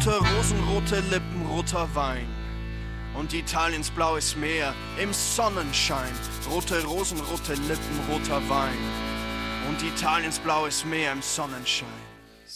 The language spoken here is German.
Rote Rosen, rote Lippen, roter Wein. Und Italiens blaues Meer im Sonnenschein. Rote Rosen, rote Lippen, roter Wein. Und Italiens blaues Meer im Sonnenschein.